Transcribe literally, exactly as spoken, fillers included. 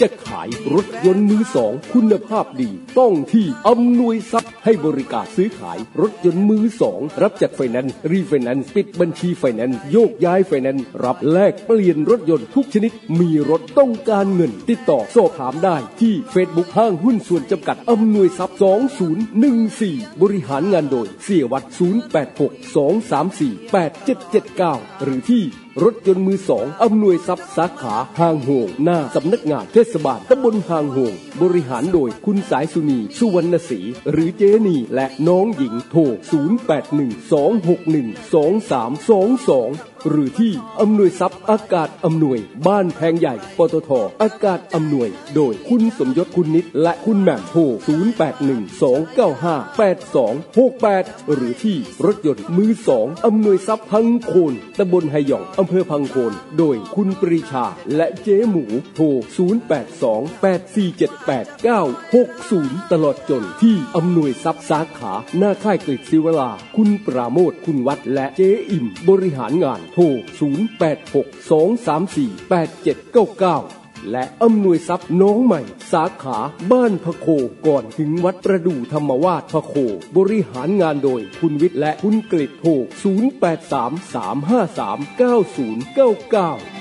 จะขายรถยนต์มือสองคุณภาพดีต้องที่อำนวยทรัพย์ให้บริการซื้อขายรถยนต์มือสองรับจัดไฟแนนซ์รีไฟแนนซ์ปิดบัญชีไฟแนนซ์โยกย้ายไฟแนนซ์รับแลกเปลี่ยนรถยนต์ทุกชนิดมีรถต้องการเงินติดต่อสอบถามได้ที่ Facebook ห้างหุ้นส่วนจำกัดอำนวยทรัพย์สองศูนย์หนึ่งสี่บริหารงานโดยเสียวัดศูนย์ แปด หก สอง สาม สี่ แปด เจ็ด เจ็ด เก้าหรือที่รถยนต์มือสองอำนวยทรัพย์สาขาห้างโฮงหน้าสำนักงานเทศบาลตำบลห้างโฮงบริหารโดยคุณสายสุนีสุวรรณศรีหรือเจนีและน้องหญิงโทรศูนย์ แปด หนึ่ง สอง หก หนึ่ง สอง สาม สอง สองหรือที่อำนวยทรัพย์อากาศอำนวยบ้านแพงใหญ่ปตท.อากาศอำนวยโดยคุณสมยศคุณนิดและคุณแหม่มโทรศูนย์ แปด หนึ่ง สอง เก้า ห้า แปด สอง หก แปดหรือที่รถยนต์มือสองอำนวยทรัพย์พังโคนตำบลไหหย่องอำเภอพังโคนโดยคุณปรีชาและเจ๊หมูโทรศูนย์ แปด สอง แปด สี่ เจ็ด แปด เก้า หก ศูนย์ตลอดจนที่อำนวยทรัพย์สาขาหน้าค่ายกฤษศิวราคุณปราโมทคุณวัดและเจ๊อิ่มบริหารงานโทรศูนย์ แปด หก สอง สาม สี่ แปด เจ็ด เก้า เก้าและอำนวยทรัพย์น้องใหม่สาขาบ้านพะโคก่อนถึงวัดประดู่ธรรมวาสพะโคบริหารงานโดยคุณวิทย์และคุณกฤษโทรศูนย์ แปด สาม สาม ห้า สาม เก้า ศูนย์ เก้า เก้า